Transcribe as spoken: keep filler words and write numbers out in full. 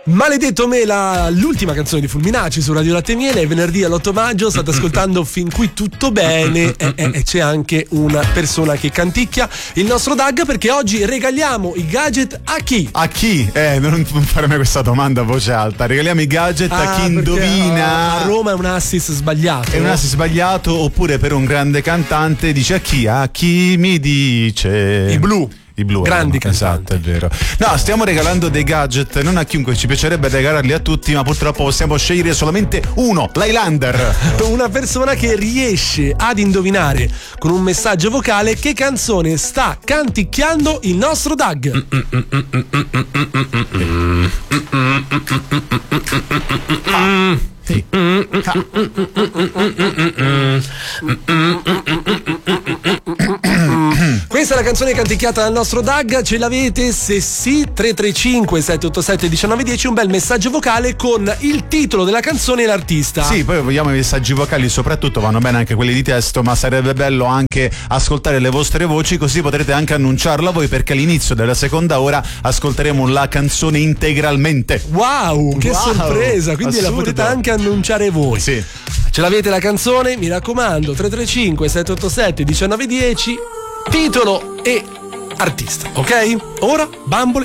Maledetto me, la, l'ultima canzone di Fulminacci su Radio Latte e Miele. È venerdì all'otto maggio, state ascoltando Fin qui tutto bene e, e, e c'è anche una persona che canticchia il nostro D A G, perché oggi regaliamo i gadget a chi? A chi? Eh, non, non farmi questa domanda a voce alta. Regaliamo i gadget ah, a chi indovina. A Roma è un assist sbagliato. È un assist sbagliato, oppure per un grande cantante dice a chi? A chi mi dice? I Blu. I Blu, grandi erano, esatto, è vero. No, stiamo regalando dei gadget non a chiunque, ci piacerebbe regalarli a tutti, ma purtroppo possiamo scegliere solamente uno, l'Highlander. Una persona che riesce ad indovinare con un messaggio vocale che canzone sta canticchiando il nostro D A G. Sì. Questa è la canzone canticchiata dal nostro D A G. Ce l'avete? Se sì, tre tre cinque sette otto sette uno nove uno zero, un bel messaggio vocale con il titolo della canzone e l'artista. Sì, poi vogliamo i messaggi vocali, soprattutto vanno bene anche quelli di testo, ma sarebbe bello anche ascoltare le vostre voci, così potrete anche annunciarla voi, perché all'inizio della seconda ora ascolteremo la canzone integralmente. Wow, che wow, sorpresa! Quindi assurdo. La potete anche annunciare voi. Sì. Ce l'avete la canzone? Mi raccomando, tre tre cinque sette otto sette uno nove uno zero, titolo e artista, ok? Ora, bambole,